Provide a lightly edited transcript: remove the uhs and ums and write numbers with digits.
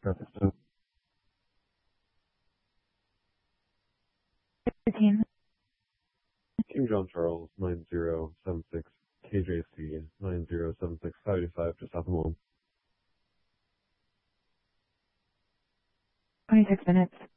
Preston. Team. King John Charles, 9076, KJC, 9076, 585, just south of home. 26 minutes.